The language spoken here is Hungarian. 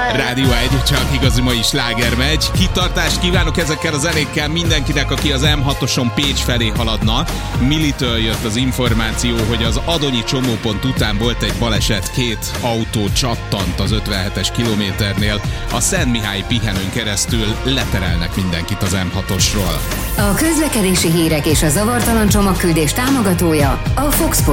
Rádió 1, csak igazi mai sláger megy. Kitartást kívánok ezekkel a zenékkel mindenkinek, aki az M6-oson Pécs felé haladna. Militől jött az információ, hogy az Adonyi csomópont után volt egy baleset, 2 autó csattant az 57-es kilométernél. A Szent Mihály pihenőn keresztül leterelnek mindenkit az M6-osról. A közlekedési hírek és a zavartalan csomagküldés támogatója a Fox